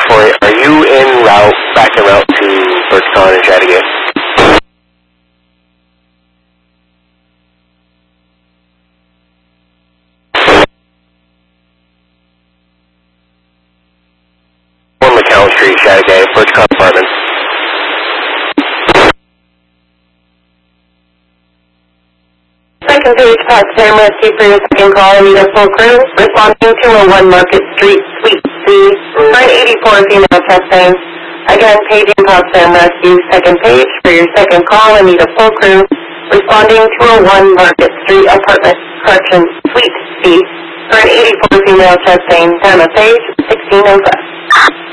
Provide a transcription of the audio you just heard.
4, are you back en route to Birchcon and Chattagay? McCown Street, Chattagay, Birchcon Apartments. Second page, Potsdam Rescue for your second call. I need a full crew. Responding to 201 Market Street, Suite C, 984 female chest pain. Again, paging Potsdam Rescue, second page for your second call. I need a full crew. Responding 201 Market Street, Apartment Corrections, Suite C, 984 female chest pain. Time of page, 16:05.